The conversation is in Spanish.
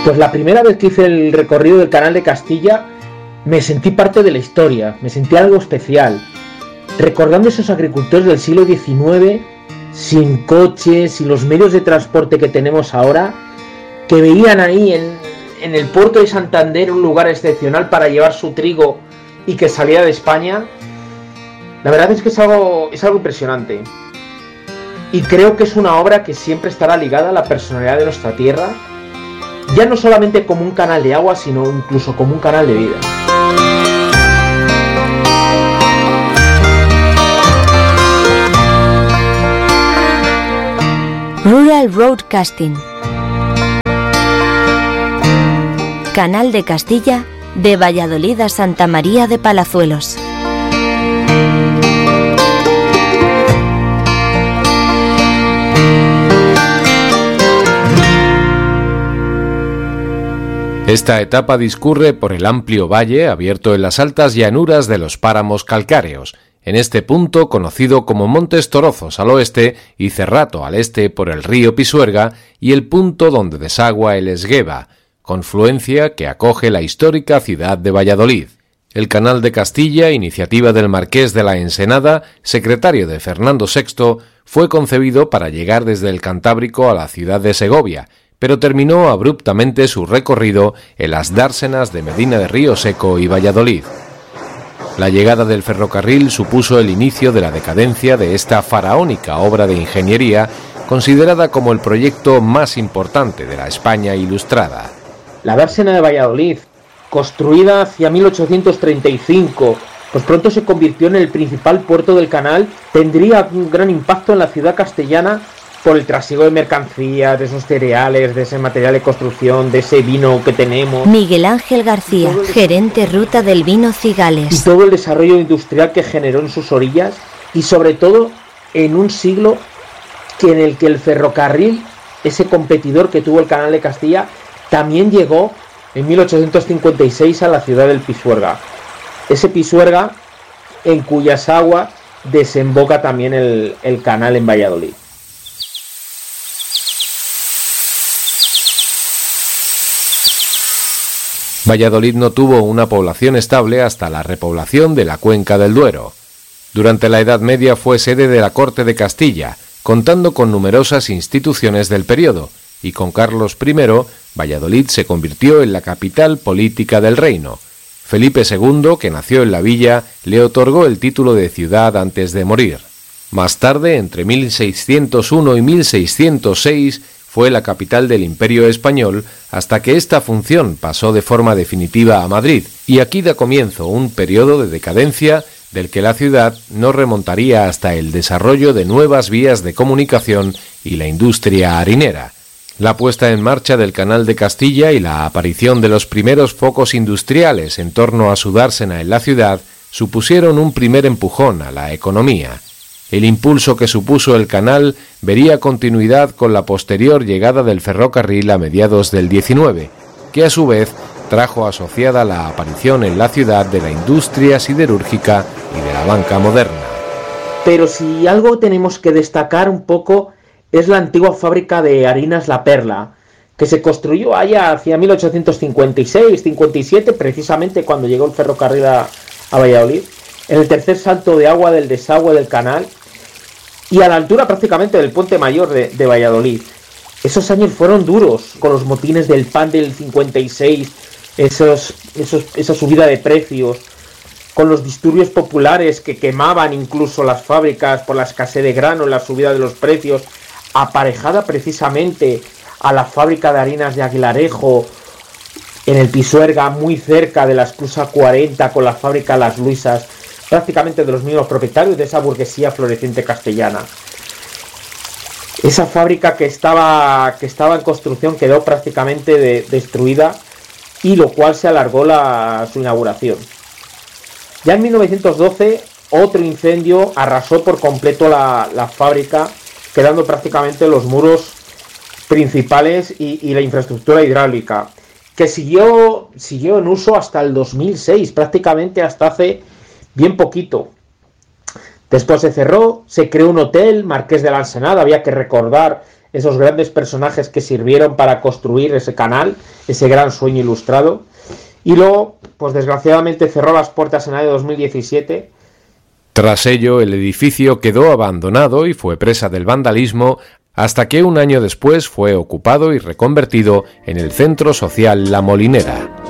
Pues la primera vez que hice el recorrido del Canal de Castilla me sentí parte de la historia, me sentí algo especial, recordando esos agricultores del siglo XIX, sin coches y los medios de transporte que tenemos ahora, que veían ahí en el puerto de Santander un lugar excepcional para llevar su trigo y que salía de España. La verdad es que es algo impresionante. Y creo que es una obra que siempre estará ligada a la personalidad de nuestra tierra, ya no solamente como un canal de agua, sino incluso como un canal de vida. Rural Broadcasting. Canal de Castilla, de Valladolid a Santa María de Palazuelos. Esta etapa discurre por el amplio valle abierto en las altas llanuras de los páramos calcáreos, en este punto conocido como Montes Torozos al oeste y Cerrato al este por el río Pisuerga y el punto donde desagua el Esgueva, confluencia que acoge la histórica ciudad de Valladolid. El Canal de Castilla, iniciativa del Marqués de la Ensenada, secretario de Fernando VI, fue concebido para llegar desde el Cantábrico a la ciudad de Segovia, pero terminó abruptamente su recorrido en las dársenas de Medina de Río Seco y Valladolid. La llegada del ferrocarril supuso el inicio de la decadencia de esta faraónica obra de ingeniería, considerada como el proyecto más importante de la España ilustrada. La dársena de Valladolid, construida hacia 1835, pues pronto se convirtió en el principal puerto del canal, tendría un gran impacto en la ciudad castellana por el trasiego de mercancías, de esos cereales, de ese material de construcción, de ese vino que tenemos. Miguel Ángel García, gerente ruta del vino Cigales. Y todo el desarrollo industrial que generó en sus orillas, y sobre todo en un siglo en el que el ferrocarril, ese competidor que tuvo el Canal de Castilla, también llegó en 1856 a la ciudad del Pisuerga. Ese Pisuerga en cuyas aguas desemboca también el canal en Valladolid. Valladolid no tuvo una población estable hasta la repoblación de la cuenca del Duero. Durante la Edad Media fue sede de la Corte de Castilla, contando con numerosas instituciones del periodo, y con Carlos I, Valladolid se convirtió en la capital política del reino. Felipe II, que nació en la villa, le otorgó el título de ciudad antes de morir. Más tarde, entre 1601 y 1606, fue la capital del Imperio Español hasta que esta función pasó de forma definitiva a Madrid, y aquí da comienzo un periodo de decadencia del que la ciudad no remontaría hasta el desarrollo de nuevas vías de comunicación y la industria harinera. La puesta en marcha del Canal de Castilla y la aparición de los primeros focos industriales en torno a su dársena en la ciudad supusieron un primer empujón a la economía. El impulso que supuso el canal vería continuidad con la posterior llegada del ferrocarril a mediados del XIX, que a su vez trajo asociada la aparición en la ciudad de la industria siderúrgica y de la banca moderna. Pero si algo tenemos que destacar un poco es la antigua fábrica de harinas La Perla, que se construyó allá hacia 1856-57, precisamente cuando llegó el ferrocarril a Valladolid, en el tercer salto de agua del desagüe del canal y a la altura prácticamente del Puente Mayor de Valladolid. Esos años fueron duros, con los motines del pan del 56, esa subida de precios, con los disturbios populares que quemaban incluso las fábricas por la escasez de grano, la subida de los precios, aparejada precisamente a la fábrica de harinas de Aguilarejo, en el Pisuerga, muy cerca de la esclusa 40, con la fábrica Las Luisas, prácticamente de los mismos propietarios de esa burguesía floreciente castellana. Esa fábrica que estaba en construcción quedó prácticamente destruida, y lo cual se alargó su inauguración. Ya en 1912 otro incendio arrasó por completo la fábrica, quedando prácticamente los muros principales y la infraestructura hidráulica, que siguió en uso hasta el 2006, prácticamente hasta hace bien poquito. Después se cerró, se creó un hotel, Marqués de la Ensenada. Había que recordar esos grandes personajes que sirvieron para construir ese canal, ese gran sueño ilustrado. Y luego, pues desgraciadamente cerró las puertas en el año 2017. Tras ello, el edificio quedó abandonado y fue presa del vandalismo hasta que un año después fue ocupado y reconvertido en el Centro Social La Molinera.